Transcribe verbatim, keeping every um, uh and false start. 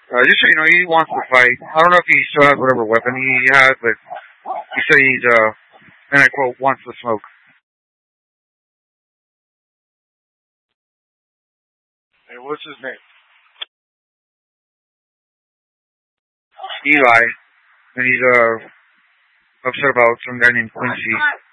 Uh, just so you know, he wants to fight. I don't know if he still has whatever weapon he has, but he said he's, uh, and I quote, wants to smoke. Hey, what's his name? Eli. And he's, uh, upset about some guy named Quincy.